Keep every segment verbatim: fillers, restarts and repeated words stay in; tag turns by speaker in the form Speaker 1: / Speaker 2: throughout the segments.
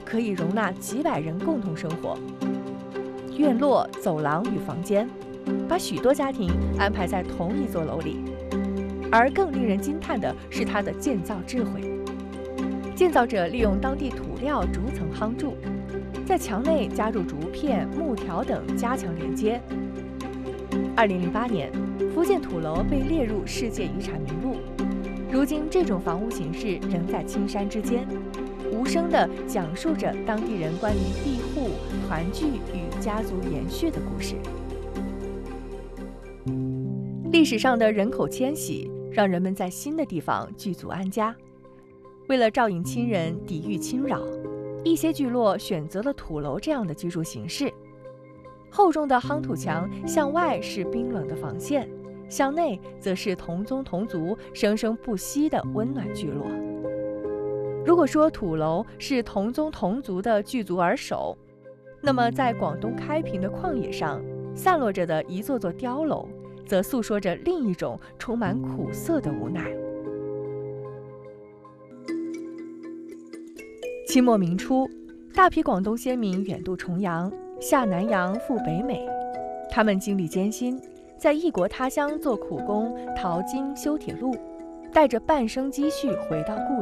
Speaker 1: 可以容纳几百人共同生活。院落、走廊与房间，把许多家庭安排在同一座楼里。而更令人惊叹的是它的建造智慧。建造者利用当地土料逐层夯筑，在墙内加入竹片、木条等加强连接。二零零八年，福建土楼被列入世界遗产名录。如今，这种房屋形式仍在青山之间，无声地讲述着当地人关于庇护、团聚与家族延续的故事。历史上的人口迁徙，让人们在新的地方聚族安家。为了照应亲人、抵御侵扰，一些聚落选择了土楼这样的居住形式。厚重的夯土墙向外是冰冷的防线，向内则是同宗同族、生生不息的温暖聚落。如果说土楼是同宗同族的聚族而守，那么在广东开平的旷野上散落着的一座座碉楼，则诉说着另一种充满苦涩的无奈。清末明初，大批广东先民远渡重洋，下南洋赴北美，他们经历艰辛，在异国他乡做苦工、淘金、修铁路，带着半生积蓄回到故里。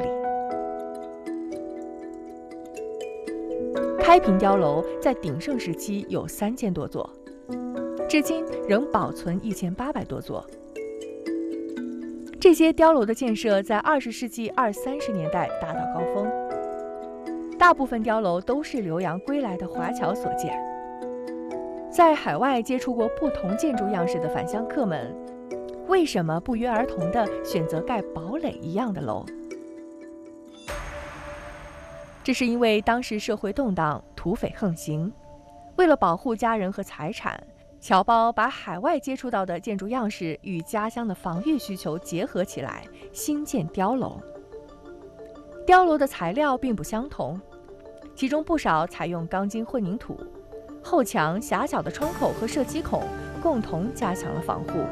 Speaker 1: 开平碉楼在鼎盛时期有三千多座，至今仍保存一千八百多座。这些碉楼的建设在二十世纪二三十年代达到高峰。大部分碉楼都是留洋归来的华侨所建。在海外接触过不同建筑样式的返乡客们，为什么不约而同地选择盖堡垒一样的楼？这是因为当时社会动荡，土匪横行。为了保护家人和财产，侨胞把海外接触到的建筑样式与家乡的防御需求结合起来，兴建碉楼。碉楼的材料并不相同，其中不少采用钢筋混凝土，后墙狭小的窗口和射击孔共同加强了防护。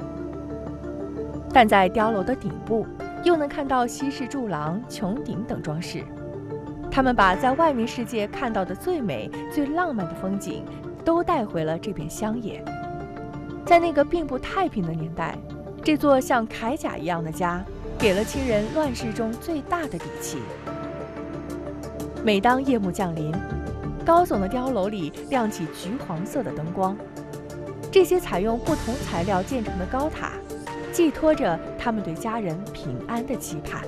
Speaker 1: 但在碉楼的顶部，又能看到西式柱廊、穹顶等装饰。他们把在外面世界看到的最美、最浪漫的风景，都带回了这片乡野。在那个并不太平的年代，这座像铠甲一样的家，给了亲人乱世中最大的底气。每当夜幕降临，高耸的碉楼里亮起橘黄色的灯光，这些采用不同材料建成的高塔，寄托着他们对家人平安的期盼。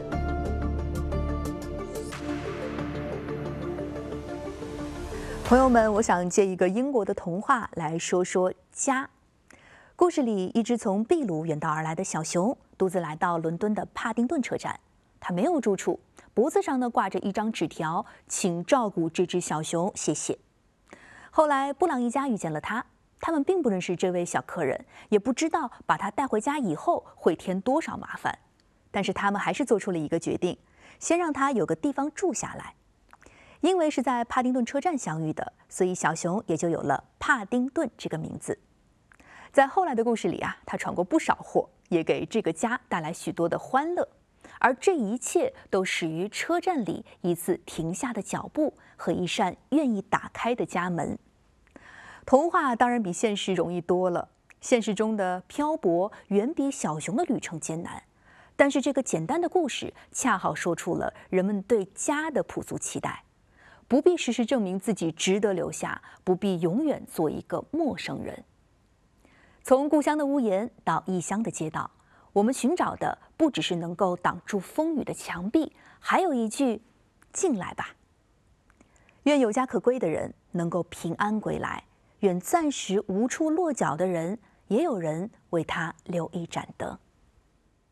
Speaker 2: 朋友们，我想借一个英国的童话来说说家。故事里，一只从秘鲁远道而来的小熊，独自来到伦敦的帕丁顿车站。它没有住处，脖子上呢挂着一张纸条，请照顾这只小熊，谢谢。后来，布朗一家遇见了他，他们并不认识这位小客人，也不知道把他带回家以后会添多少麻烦。但是他们还是做出了一个决定，先让他有个地方住下来。因为是在帕丁顿车站相遇的，所以小熊也就有了帕丁顿这个名字。在后来的故事里啊，他闯过不少祸，也给这个家带来许多的欢乐。而这一切都始于车站里一次停下的脚步和一扇愿意打开的家门。童话当然比现实容易多了，现实中的漂泊远比小熊的旅程艰难。但是这个简单的故事恰好说出了人们对家的朴素期待。不必时时证明自己值得留下，不必永远做一个陌生人。从故乡的屋檐到异乡的街道，我们寻找的不只是能够挡住风雨的墙壁，还有一句“进来吧”。愿有家可归的人能够平安归来，愿暂时无处落脚的人，也有人为他留一盏灯。